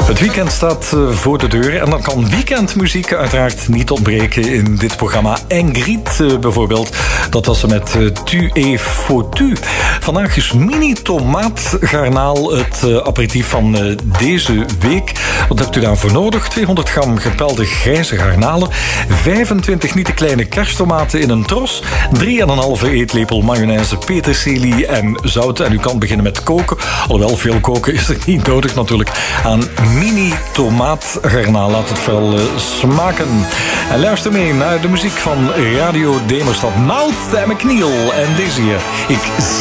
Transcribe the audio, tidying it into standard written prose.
Het weekend staat voor de deur en dan kan weekendmuziek uiteraard niet ontbreken in dit programma. Ingrid bijvoorbeeld, dat was ze met Tu et Foutu. Vandaag is mini tomaatgarnaal het aperitief van deze week. Wat hebt u daarvoor nodig? 200 gram gepelde grijze garnalen, 25 niet te kleine kersttomaten in een tros, 3,5 eetlepel mayonaise, peterselie en zout. En u kan beginnen met koken. Alhoewel, veel koken is er niet nodig natuurlijk aan mini tomaatgarnaal. Laat het vooral smaken. En luister mee naar de muziek van Radio Demerstad. Mouth en McNeil en deze hier. Ik zie